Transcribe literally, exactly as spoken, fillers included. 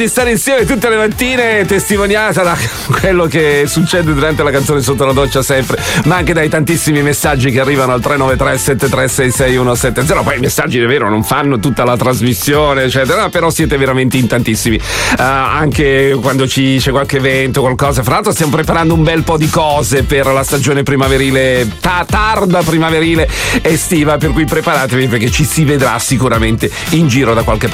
di stare insieme tutte le mattine, testimoniata da quello che succede durante la canzone sotto la doccia sempre, ma anche dai tantissimi messaggi che arrivano al tre nove tre sette tre sei sei uno sette zero. Poi i messaggi è vero non fanno tutta la trasmissione eccetera, però siete veramente in tantissimi, uh, anche quando ci c'è qualche evento, qualcosa. Fra l'altro stiamo preparando un bel po' di cose per la stagione primaverile, ta- tarda primaverile estiva, per cui preparatevi perché ci si vedrà sicuramente in giro da qualche parte.